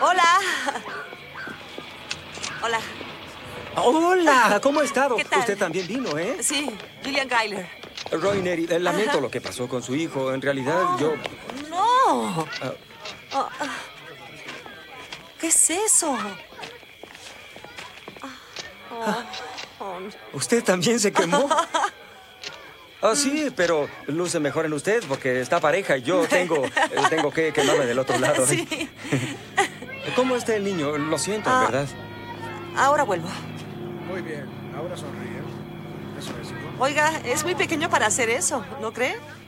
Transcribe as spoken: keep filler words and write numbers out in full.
Hola. Hola. Hola, ¿cómo ha estado? ¿Qué tal? Usted también vino, ¿eh? Sí, Gillian Geiler. Roy Neri, eh, lamento Ajá. lo que pasó con su hijo. En realidad, Oh, yo... ¡No! ah, Oh, ah. ¿Qué es eso? Oh, oh, no. ¿Usted también se quemó? Ah, sí, pero luce mejor en usted porque está pareja y yo tengo, eh, tengo que quemarme del otro lado. ¿eh? Sí. ¿Cómo está el niño? Lo siento, en Ah. verdad. Ahora vuelvo. Muy bien, ahora sonríe. Eso es igual. Oiga, es muy pequeño para hacer eso, ¿no cree?